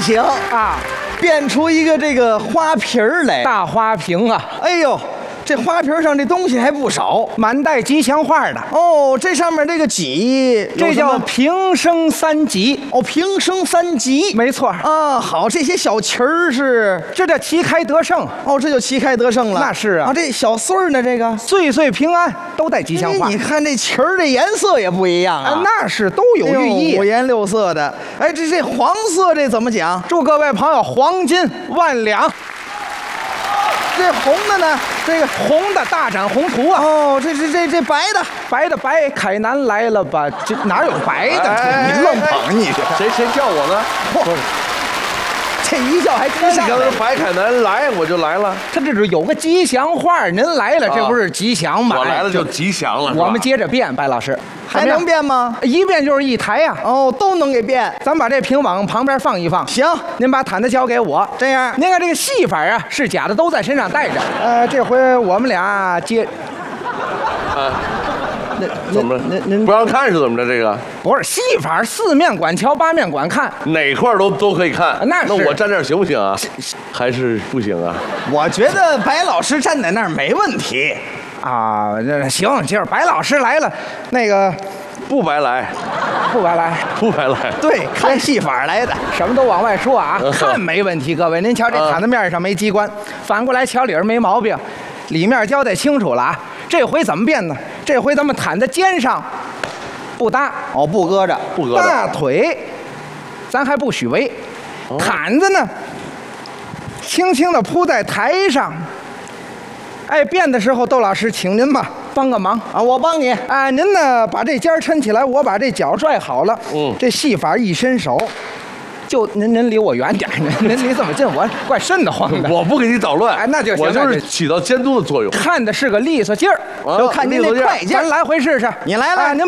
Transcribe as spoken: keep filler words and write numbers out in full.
行啊， 变出一个这个花瓶儿来。 大花瓶啊， 哎呦，这花瓶上这东西还不少， 满带吉祥话的。 哦，这上面这个几， 这叫平生三吉。 哦，平生三吉， 没错啊。好，这些小旗儿是， 这叫旗开得胜。 哦，这就旗开得胜了。 那是啊。 啊，这小穗儿呢，这个岁岁平安，都带吉祥话。 哎、你看这旗儿的颜色也不一样啊， 啊那是都有寓意， 五颜六色的。哎，这这黄色这怎么讲？ 祝各位朋友黄金万两。 这红的呢？ 这个红的大展宏图啊！ 哦，这这这这白的， 白的白凯南来了吧？这哪有白的？ 哎、你愣捧你这谁谁叫我呢？ 不是，这一叫还真你刚才说白凯南来，我就来了。 他这是有个吉祥话，您来了，这不是吉祥吗？ 我来了就吉祥了。 我们接着变，白老师还能变吗？ 一变就是一台呀！ 哦，都能给变。 咱把这屏往旁边放一放。 行， 您把毯子交给我。 这样， 您看这个戏法啊，是假的，都在身上带着。呃，这回我们俩接。 啊。 那怎么了？ 您您不让看是怎么着？这个不是戏法，四面管瞧，八面管看， 哪块都都可以看。 那是那我站这儿行不行啊？还是不行啊？ 我觉得白老师站在那儿没问题啊。这行，就是白老师来了，那个不白来， 不白来， 不白来。 对，看戏法来的， 什么都往外说啊。看没问题，各位，您瞧这毯子面上没机关，反过来瞧里边没毛病，里面交代清楚了啊。这回怎么变呢？这回咱们毯子肩上不搭， 哦，不搁着， 不搁着。 大腿咱还不许围， 哦、 毯子呢轻轻地铺在台上。哎，变的时候，窦老师，请您吧，帮个忙啊！我帮你。 哎，您呢把这尖抻起来，我把这脚拽好了。 嗯， 这戏法一伸手。就您您离我远点，您您离这么近，我怪瘆得慌的。 我不给你捣乱， 哎，那就行， 我就是起到监督的作用。 看的是个利索劲儿， 就看您那快劲。 咱来回试试。 你来了， 您